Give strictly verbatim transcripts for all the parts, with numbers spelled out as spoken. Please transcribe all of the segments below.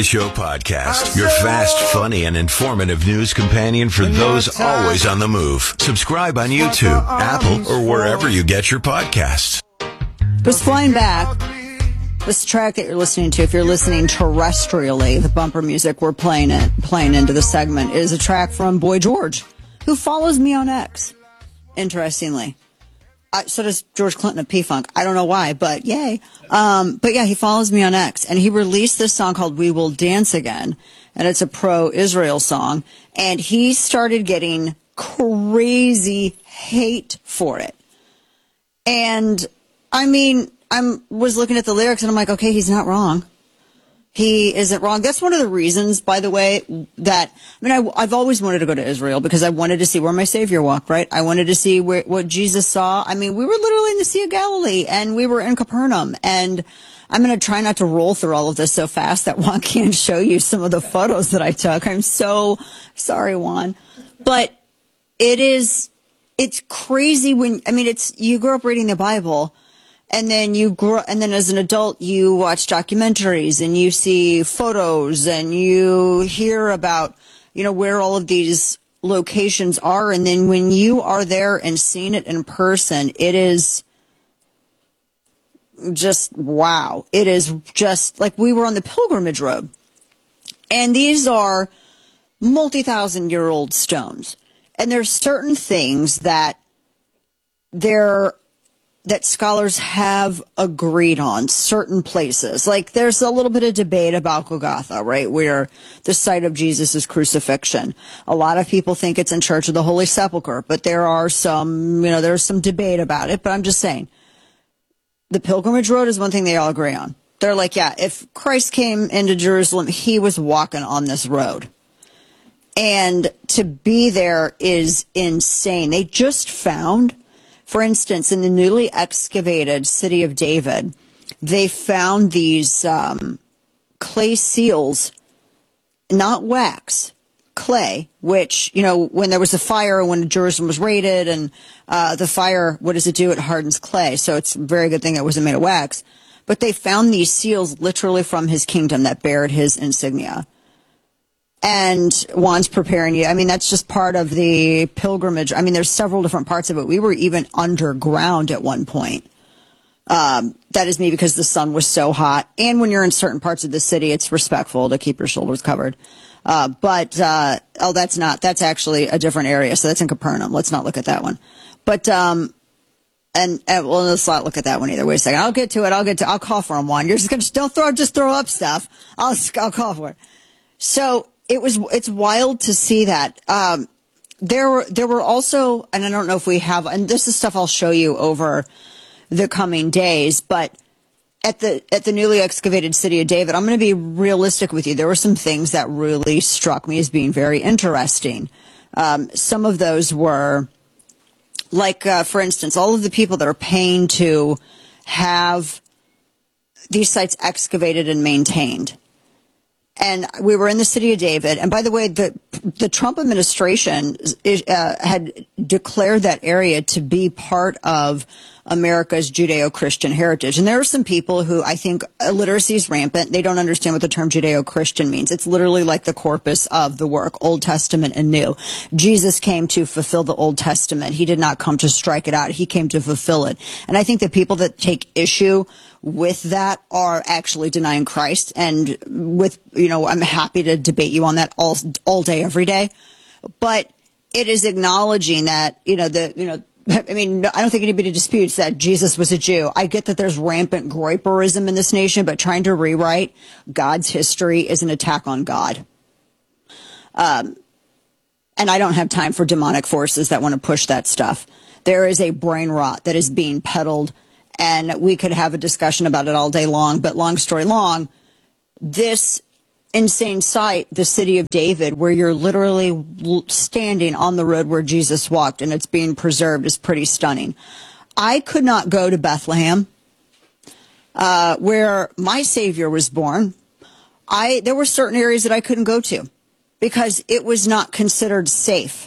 Show podcast, your fast, funny, and informative news companion for those always on the move. Subscribe on YouTube, Apple, or wherever you get your podcasts. Was flying back. This track that you're listening to, if you're listening terrestrially, the bumper music we're playing it, playing into the segment is a track from Boy George, who follows me on X. Interestingly. Uh, so does George Clinton of P-Funk. I don't know why, but yay. Um, but yeah, he follows me on X, and he released this song called We Will Dance Again, and it's a pro-Israel song, and he started getting crazy hate for it. And, I mean, I was looking at the lyrics, and I'm like, okay, he's not wrong. He isn't wrong. That's one of the reasons, by the way, that, I mean, I, I've always wanted to go to Israel because I wanted to see where my Savior walked, right? I wanted to see where, what Jesus saw. I mean, we were literally in the Sea of Galilee and we were in Capernaum, and I'm going to try not to roll through all of this so fast that Juan can't show you some of the photos that I took. I'm so sorry, Juan. But it is, it's crazy when, I mean, it's, you grew up reading the Bible. And then you grow, and then as an adult, you watch documentaries and you see photos and you hear about, you know, where all of these locations are. And then when you are there and seeing it in person, it is just, wow. It is just like we were on the Pilgrimage Road. And these are multi-thousand year old stones. And there's certain things that they're, that scholars have agreed on, certain places. Like there's a little bit of debate about Golgotha, right, where the site of Jesus' crucifixion. A lot of people think it's in Church of the Holy Sepulchre, but there are some, you know, there's some debate about it. But I'm just saying, the Pilgrimage Road is one thing they all agree on. They're like, yeah, if Christ came into Jerusalem, he was walking on this road. And to be there is insane. They just found, for instance, in the newly excavated city of David, they found these um, clay seals, not wax, clay, which, you know, when there was a fire, when Jerusalem was raided, and uh, the fire, what does it do? It hardens clay. So it's a very good thing it wasn't made of wax. But they found these seals literally from his kingdom that bared his insignia. And Juan's preparing you. I mean, that's just part of the pilgrimage. I mean, there's several different parts of it. We were even underground at one point. Um, that is me because the sun was so hot. And when you're in certain parts of the city, it's respectful to keep your shoulders covered. Uh, but, uh, oh, that's not, that's actually a different area. So that's in Capernaum. Let's not look at that one. But, um, and, and well, let's not look at that one either. Wait a second. I'll get to it. I'll get to, I'll call for him, Juan. You're just going to, don't throw, just throw up stuff. I'll, I'll call for it. So, It was, it's wild to see that. Um, there were, there were also, and I don't know if we have, and this is stuff I'll show you over the coming days, but at the, at the newly excavated city of David, I'm going to be realistic with you. There were some things that really struck me as being very interesting. Um, some of those were like, uh, for instance, all of the people that are paying to have these sites excavated and maintained. And we were in the city of David. And by the way, the the Trump administration is, uh, had declared that area to be part of America's Judeo-Christian heritage. And there are some people who I think illiteracy is rampant. They don't understand what the term Judeo-Christian means. It's literally like the corpus of the work, Old Testament and New. Jesus came to fulfill the Old Testament. He did not come to strike it out. He came to fulfill it. And I think that people that take issue with that are actually denying Christ. And with, you know, I'm happy to debate you on that all, all day, every day. But it is acknowledging that, you know, the, you know, I mean, I don't think anybody disputes that Jesus was a Jew. I get that there's rampant groiperism in this nation, but trying to rewrite God's history is an attack on God. Um, and I don't have time for demonic forces that want to push that stuff. There is a brain rot that is being peddled, and we could have a discussion about it all day long, but long story long, this insane site, the city of David, where you're literally standing on the road where Jesus walked and it's being preserved, is pretty stunning. I could not go to Bethlehem, uh, where my Savior was born. I, there were certain areas that I couldn't go to because it was not considered safe.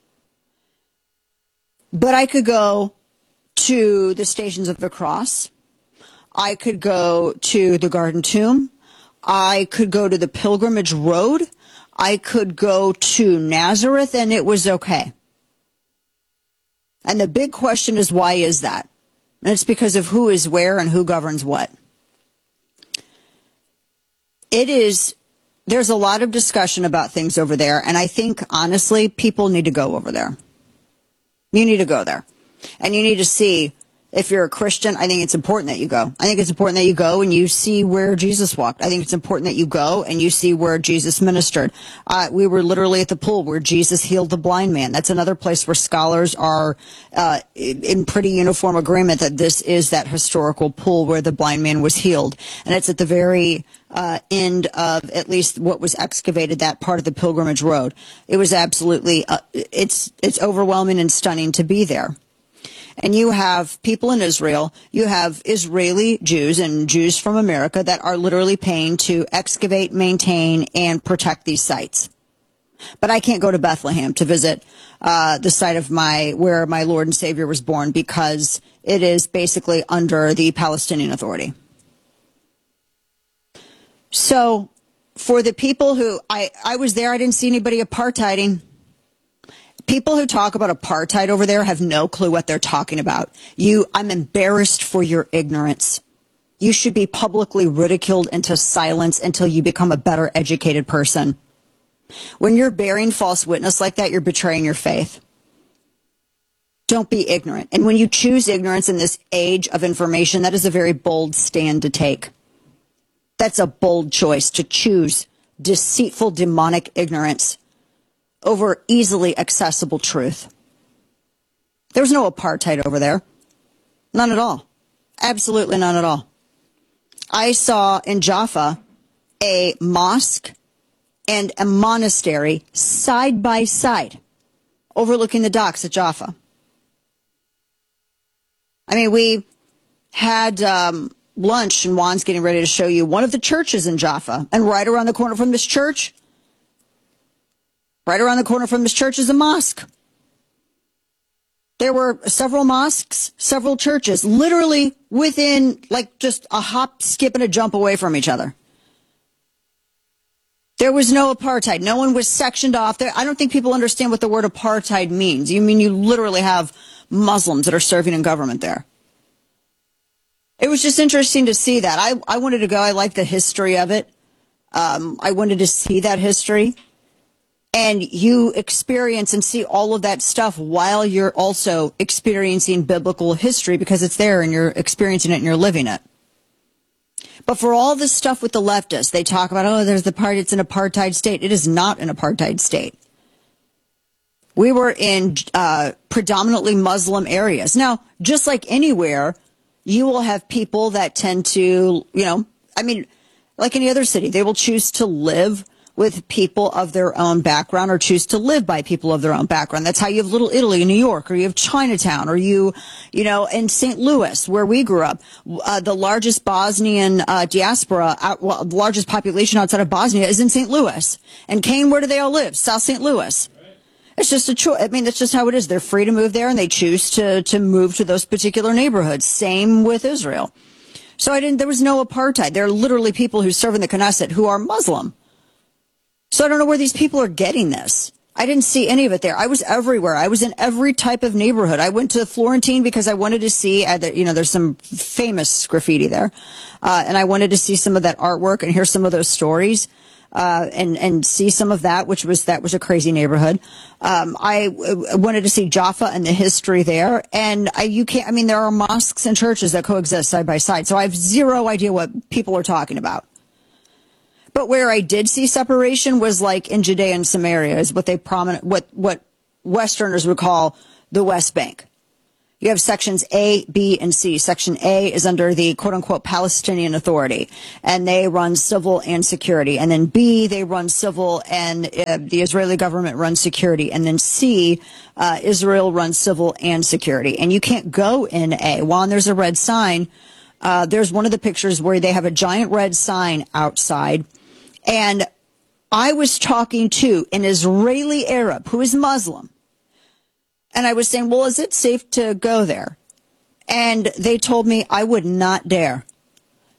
But I could go to the Stations of the Cross. I could go to the Garden Tomb. I could go to the Pilgrimage Road. I could go to Nazareth, and it was okay. And the big question is, why is that? And it's because of who is where and who governs what. It is, there's a lot of discussion about things over there, and I think, honestly, people need to go over there. You need to go there. And you need to see, if you're a Christian, I think it's important that you go. I think it's important that you go and you see where Jesus walked. I think it's important that you go and you see where Jesus ministered. Uh, we were literally at the pool where Jesus healed the blind man. That's another place where scholars are uh, in pretty uniform agreement that this is that historical pool where the blind man was healed. And it's at the very uh, end of at least what was excavated, that part of the Pilgrimage Road. It was absolutely, uh, it's it's overwhelming and stunning to be there. And you have people in Israel, you have Israeli Jews and Jews from America that are literally paying to excavate, maintain, and protect these sites. But I can't go to Bethlehem to visit uh, the site of my where my Lord and Savior was born because it is basically under the Palestinian Authority. So for the people who, I, I was there, I didn't see anybody apartheiding. People who talk about apartheid over there have no clue what they're talking about. You, I'm embarrassed for your ignorance. You should be publicly ridiculed into silence until you become a better educated person. When you're bearing false witness like that, you're betraying your faith. Don't be ignorant. And when you choose ignorance in this age of information, that is a very bold stand to take. That's a bold choice, to choose deceitful, demonic ignorance over easily accessible truth. There's no apartheid over there. None at all. Absolutely none at all. I saw in Jaffa a mosque and a monastery side by side, overlooking the docks at Jaffa. I mean, we had um, lunch, and Juan's getting ready to show you one of the churches in Jaffa. And right around the corner from this church, right around the corner from this church is a mosque. There were several mosques, several churches, literally within like just a hop, skip, and a jump away from each other. There was no apartheid. No one was sectioned off there. I don't think people understand what the word apartheid means. You mean you literally have Muslims that are serving in government there. It was just interesting to see that. I, I wanted to go. I like the history of it. Um, I wanted to see that history. And you experience and see all of that stuff while you're also experiencing biblical history because it's there and you're experiencing it and you're living it. But for all this stuff with the leftists, they talk about, oh, there's the part, it's an apartheid state. It is not an apartheid state. We were in uh, predominantly Muslim areas. Now, just like anywhere, you will have people that tend to, you know, I mean, like any other city, they will choose to live with people of their own background or choose to live by people of their own background. That's how you have Little Italy in New York, or you have Chinatown, or you, you know, in Saint Louis, where we grew up, uh, the largest Bosnian uh, diaspora, uh, well, the largest population outside of Bosnia is in Saint Louis. And Kane, where do they all live? South Saint Louis. It's just a choice. I mean, that's just how it is. They're free to move there, and they choose to, to move to those particular neighborhoods. Same with Israel. So I didn't, there was no apartheid. There are literally people who serve in the Knesset who are Muslim. So I don't know where these people are getting this. I didn't see any of it there. I was everywhere. I was in every type of neighborhood. I went to Florentine because I wanted to see, uh, the, you know, there's some famous graffiti there. Uh, and I wanted to see some of that artwork and hear some of those stories. Uh, and, and see some of that, which was, that was a crazy neighborhood. Um, I w- wanted to see Jaffa and the history there. And I, you can't, I mean, there are mosques and churches that coexist side by side. So I have zero idea what people are talking about. But where I did see separation was like in Judea and Samaria, is what they prominent, what, what Westerners would call the West Bank. You have sections A, B, and C. Section A is under the quote-unquote Palestinian Authority, and they run civil and security. And then B, they run civil, and uh, the Israeli government runs security. And then C, uh, Israel runs civil and security. And you can't go in A. While there's a red sign, uh, there's one of the pictures where they have a giant red sign outside. And I was talking to an Israeli Arab who is Muslim. And I was saying, well, is it safe to go there? And they told me I would not dare.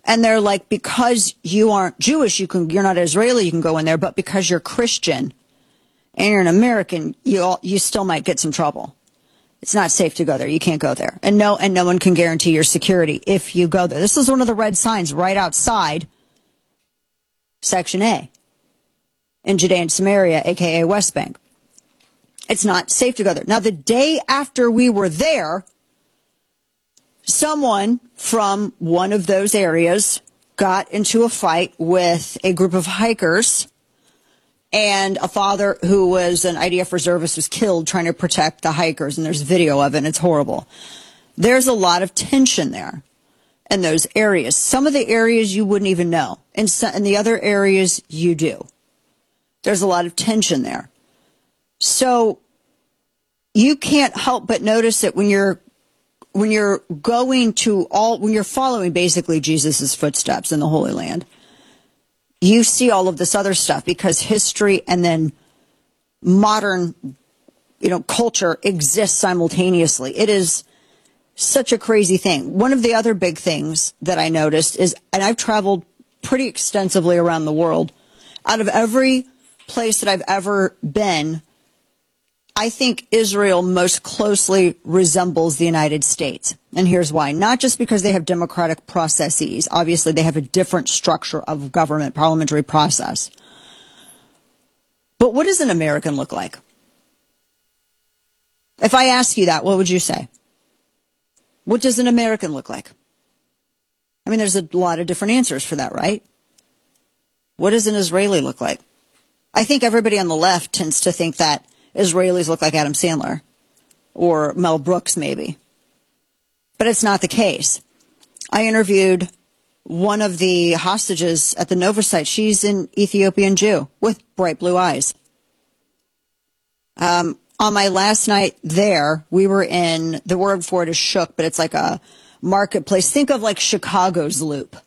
And they're like, because you aren't Jewish, you can, you're not Israeli, you can go in there, but because you're Christian and you're an American, you all, you still might get some trouble. It's not safe to go there. You can't go there. And no, and no one can guarantee your security if you go there. This is one of the red signs right outside Section A in Judea and Samaria, aka West Bank. It's not safe to go there. Now, the day after we were there, someone from one of those areas got into a fight with a group of hikers, and a father who was an I D F reservist was killed trying to protect the hikers, and there's video of it, and it's horrible. There's a lot of tension there in those areas. Some of the areas you wouldn't even know, and some, in the other areas you do. There's a lot of tension there. So you can't help but notice it when you're when you're going to all when you're following basically Jesus's footsteps in the Holy Land. You see all of this other stuff because history and then modern, you know, culture exists simultaneously. It is such a crazy thing. One of the other big things that I noticed is, and I've traveled pretty extensively around the world, out of every place that I've ever been, I think Israel most closely resembles the United States. And here's why. Not just because they have democratic processes. Obviously, they have a different structure of government, parliamentary process. But what does an American look like? If I ask you that, what would you say? What does an American look like? I mean, there's a lot of different answers for that, right? What does an Israeli look like? I think everybody on the left tends to think that Israelis look like Adam Sandler or Mel Brooks, maybe. But it's not the case. I interviewed one of the hostages at the Nova site. She's an Ethiopian Jew with bright blue eyes. Um, on my last night there, we were in, the word for it is shook, but it's like a marketplace. Think of like Chicago's Loop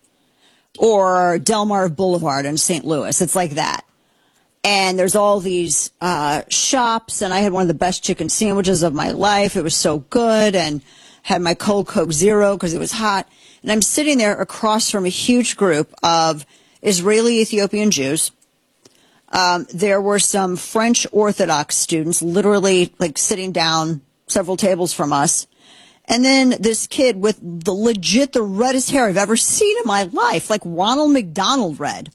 or Delmar Boulevard in Saint Louis. It's like that. And there's all these uh, shops, and I had one of the best chicken sandwiches of my life. It was so good, and had my cold Coke Zero because it was hot. And I'm sitting there across from a huge group of Israeli Ethiopian Jews. Um, there were some French Orthodox students, literally like sitting down several tables from us. And then this kid with the legit the reddest hair I've ever seen in my life, like Ronald McDonald red.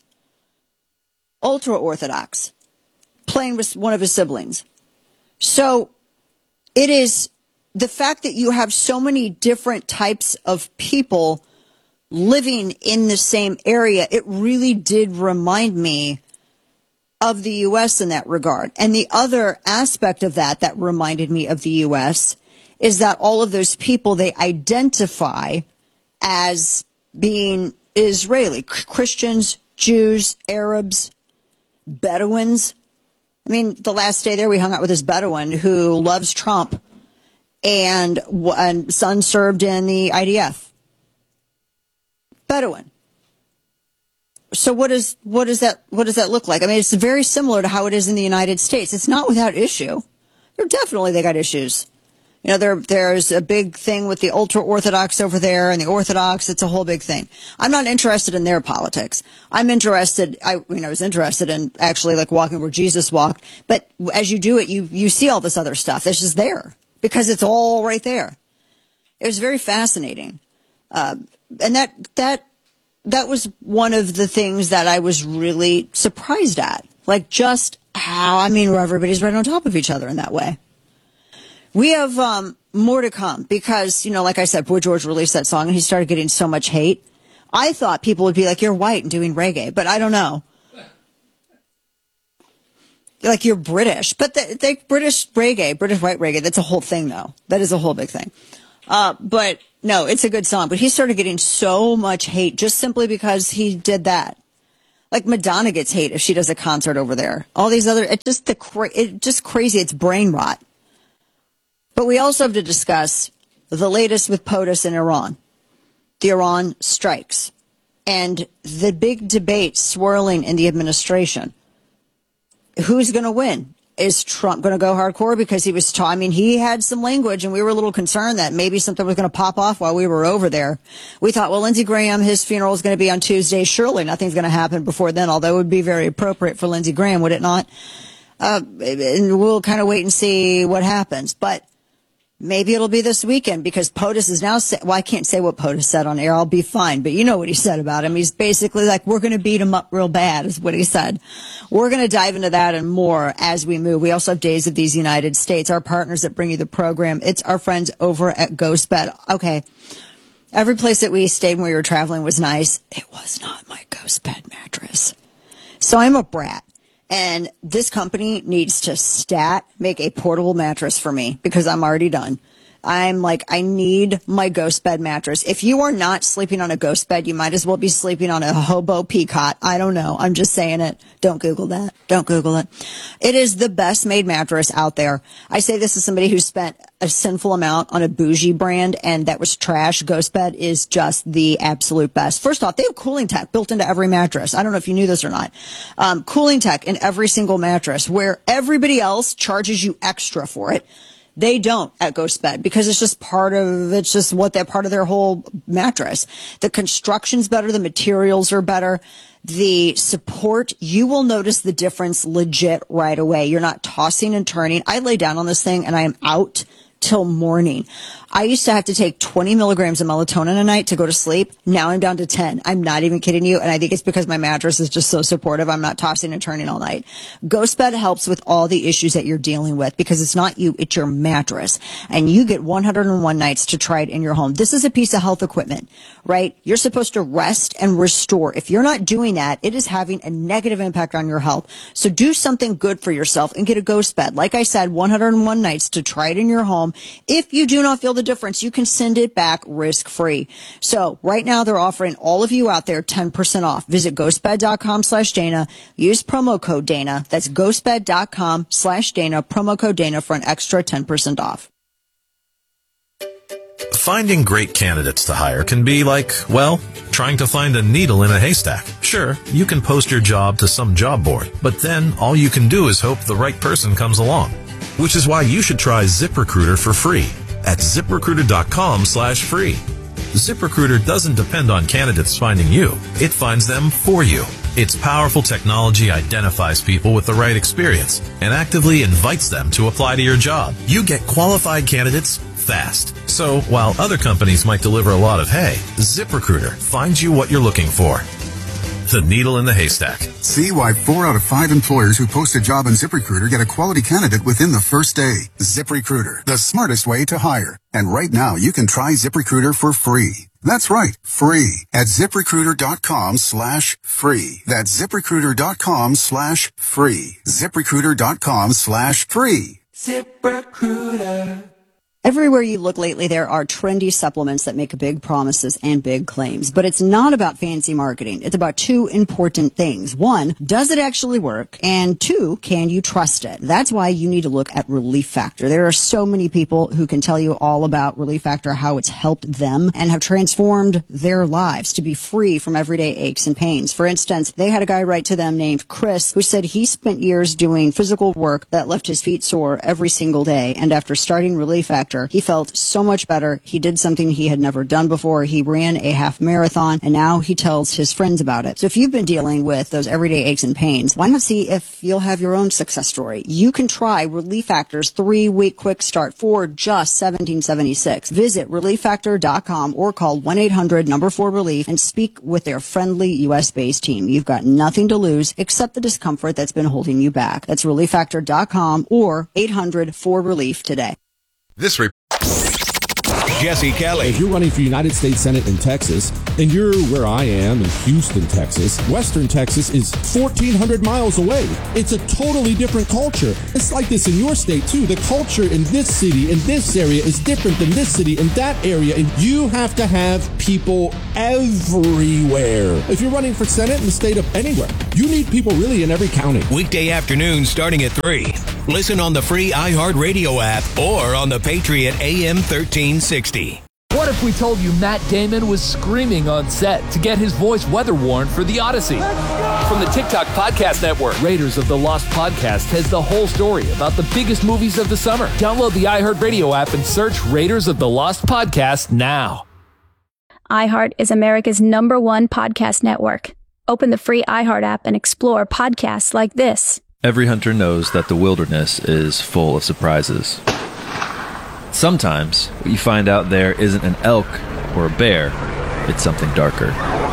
Ultra-Orthodox, playing with one of his siblings. So it is the fact that you have so many different types of people living in the same area. It really did remind me of the U S in that regard. And the other aspect of that that reminded me of the U S is that all of those people, they identify as being Israeli, Christians, Jews, Arabs, Bedouins. I mean, the last day there, we hung out with this Bedouin who loves Trump and, and son served in the I D F. Bedouin. So what is what does that what does that look like? I mean, it's very similar to how it is in the United States. It's not without issue. They're definitely they got issues. You know, there there's a big thing with the ultra-Orthodox over there and the Orthodox. It's a whole big thing. I'm not interested in their politics. I'm interested, I, you know, I was interested in actually like walking where Jesus walked. But as you do it, you, you see all this other stuff that's just there because it's all right there. It was very fascinating. Uh, and that, that, that was one of the things that I was really surprised at. Like just how, I mean, everybody's right on top of each other in that way. We have um, more to come because, you know, like I said, Boy George released that song and he started getting so much hate. I thought people would be like, you're white and doing reggae, but I don't know. Like you're British, but the, the British reggae, British white reggae, that's a whole thing though. That is a whole big thing. Uh, but no, it's a good song, but he started getting so much hate just simply because he did that. Like Madonna gets hate if she does a concert over there. All these other, it's just the, cra- it's just crazy. It's brain rot. But we also have to discuss the latest with POTUS in Iran, the Iran strikes, and the big debate swirling in the administration. Who's going to win? is Trump going to go hardcore? Because he was, ta- I mean, he had some language and we were a little concerned that maybe something was going to pop off while we were over there. We thought, well, Lindsey Graham, his funeral is going to be on Tuesday. Surely nothing's going to happen before then, although it would be very appropriate for Lindsey Graham, would it not? Uh, and we'll kind of wait and see what happens. But maybe it'll be this weekend because POTUS is now say, well, I can't say what POTUS said on air. I'll be fine. But you know what he said about him. He's basically like, we're going to beat him up real bad is what he said. We're going to dive into that and more as we move. We also have Days of These United States, our partners that bring you the program. It's our friends over at GhostBed. Okay. Every place that we stayed when we were traveling was nice. It was not my GhostBed mattress. So I'm a brat. And this company needs to stat make a portable mattress for me because I'm already done. I'm like, I need my GhostBed mattress. If you are not sleeping on a GhostBed, you might as well be sleeping on a hobo peacot. I don't know. I'm just saying it. Don't Google that. Don't Google it. It is the best made mattress out there. I say this as somebody who spent a sinful amount on a bougie brand and that was trash. GhostBed is just the absolute best. First off, they have cooling tech built into every mattress. I don't know if you knew this or not. Um, cooling tech in every single mattress where everybody else charges you extra for it. They don't at GhostBed because it's just part of, it's just what they're part of their whole mattress. The construction's better. The materials are better. The support, you will notice the difference legit right away. You're not tossing and turning. I lay down on this thing and I am out till morning. I used to have to take twenty milligrams of melatonin a night to go to sleep. Now I'm down to ten. I'm not even kidding you. And I think it's because my mattress is just so supportive. I'm not tossing and turning all night. GhostBed helps with all the issues that you're dealing with because it's not you, it's your mattress. And you get one hundred one nights to try it in your home. This is a piece of health equipment, right? You're supposed to rest and restore. If you're not doing that, it is having a negative impact on your health. So do something good for yourself and get a GhostBed. Like I said, one hundred one nights to try it in your home. If you do not feel the difference, you can send it back risk-free. So right now they're offering all of you out there ten percent off. Visit ghostbed.com slash Dana. Use promo code Dana. That's ghostbed.com slash Dana. Promo code Dana for an extra ten percent off. Finding great candidates to hire can be like, well, trying to find a needle in a haystack. Sure, you can post your job to some job board, but then all you can do is hope the right person comes along. Which is why you should try ZipRecruiter for free at ZipRecruiter.com slash free. ZipRecruiter doesn't depend on candidates finding you. It finds them for you. Its powerful technology identifies people with the right experience and actively invites them to apply to your job. You get qualified candidates fast. So while other companies might deliver a lot of hay, ZipRecruiter finds you what you're looking for. The needle in the haystack. See why four out of five employers who post a job on ZipRecruiter get a quality candidate within the first day. ZipRecruiter, the smartest way to hire. And right now, you can try ZipRecruiter for free. That's right, free at ZipRecruiter.com slash free. That's ZipRecruiter.com slash free. ZipRecruiter.com slash free. ZipRecruiter. Everywhere you look lately, there are trendy supplements that make big promises and big claims. But it's not about fancy marketing. It's about two important things. One, does it actually work? And two, can you trust it? That's why you need to look at Relief Factor. There are so many people who can tell you all about Relief Factor, how it's helped them and have transformed their lives to be free from everyday aches and pains. For instance, they had a guy write to them named Chris who said he spent years doing physical work that left his feet sore every single day. And after starting Relief Factor, he felt so much better. He did something he had never done before. He ran a half marathon, and now he tells his friends about it. So if you've been dealing with those everyday aches and pains, why not see if you'll have your own success story? You can try Relief Factor's three-week quick start for just seventeen seventy-six. Visit relief factor dot com or call one eight hundred number four relief and speak with their friendly U S-based team. You've got nothing to lose except the discomfort that's been holding you back. That's relief factor dot com or eight hundred four relief today. This report. Jesse Kelly. If you're running for United States Senate in Texas, and you're where I am in Houston, Texas, Western Texas is fourteen hundred miles away. It's a totally different culture. It's like this in your state, too. The culture in this city, in this area, is different than this city, in that area. And you have to have people everywhere. If you're running for Senate in the state of anywhere, you need people really in every county. Weekday afternoon starting at three. Listen on the free iHeartRadio app or on the Patriot A M thirteen sixty. What if we told you Matt Damon was screaming on set to get his voice weather warned for The Odyssey? From the TikTok Podcast Network, Raiders of the Lost Podcast has the whole story about the biggest movies of the summer. Download the iHeartRadio app and search Raiders of the Lost Podcast now. iHeart is America's number one podcast network. Open the free iHeart app and explore podcasts like this. Every hunter knows that the wilderness is full of surprises. Sometimes, what you find out there isn't an elk or a bear, it's something darker.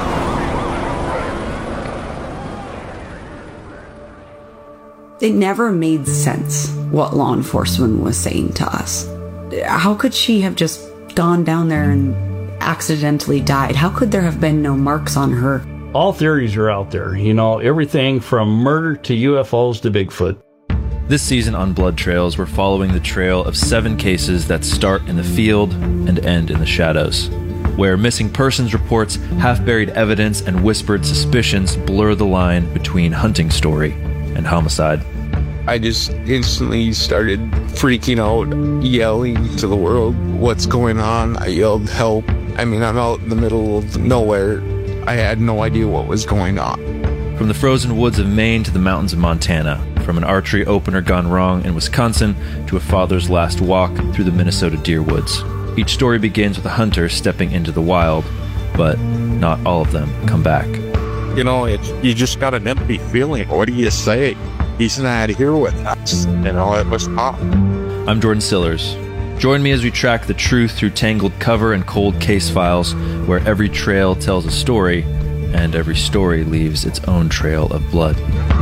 It never made sense what law enforcement was saying to us. How could she have just gone down there and accidentally died? How could there have been no marks on her? All theories are out there, you know, everything from murder to U F Os to Bigfoot. This season on Blood Trails, we're following the trail of seven cases that start in the field and end in the shadows, where missing persons reports, half-buried evidence, and whispered suspicions blur the line between hunting story and homicide. I just instantly started freaking out, yelling to the world, "What's going on?" I yelled, "Help." I mean, I'm out in the middle of nowhere. I had no idea what was going on. From the frozen woods of Maine to the mountains of Montana, from an archery opener gone wrong in Wisconsin to a father's last walk through the Minnesota deer woods. Each story begins with a hunter stepping into the wild, but not all of them come back. You know, it's, you just got an empty feeling. What do you say? He's not here with us. You know, it was tough. I'm Jordan Sillers. Join me as we track the truth through tangled cover and cold case files, where every trail tells a story, and every story leaves its own trail of blood.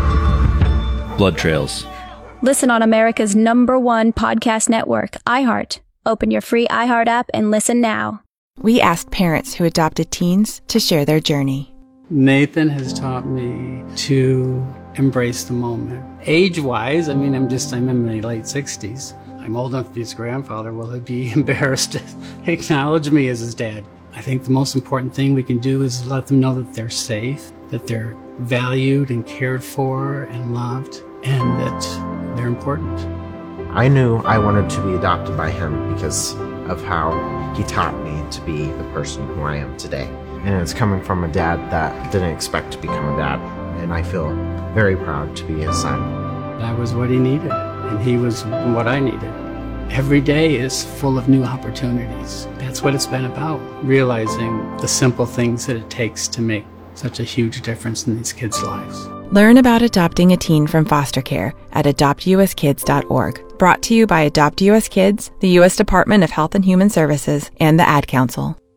Blood Trails. Listen on America's number one podcast network, iHeart. Open your free iHeart app and listen now. We asked parents who adopted teens to share their journey. Nathan has taught me to embrace the moment. Age-wise, I mean, I'm just, I'm in my late sixties. I'm old enough to be his grandfather. Will he be embarrassed to acknowledge me as his dad? I think the most important thing we can do is let them know that they're safe, that they're valued and cared for and loved, and that they're important. I knew I wanted to be adopted by him because of how he taught me to be the person who I am today. And it's coming from a dad that didn't expect to become a dad, and I feel very proud to be his son. That was what he needed, and he was what I needed. Every day is full of new opportunities. That's what it's been about, realizing the simple things that it takes to make such a huge difference in these kids' lives. Learn about adopting a teen from foster care at adopt u s kids dot org. Brought to you by Adopt U S Kids, the U S Department of Health and Human Services, and the Ad Council.